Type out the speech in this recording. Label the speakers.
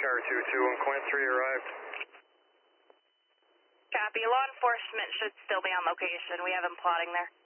Speaker 1: Tower 2-2 and Quint 3 arrived.
Speaker 2: Copy. Law enforcement should still be on location. We have them plotting there.